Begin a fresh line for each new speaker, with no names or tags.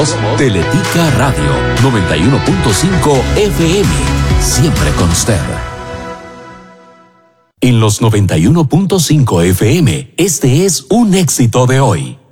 Somos Teletica Radio 91.5 FM. Siempre con usted. En los 91.5 FM, este es un éxito de hoy.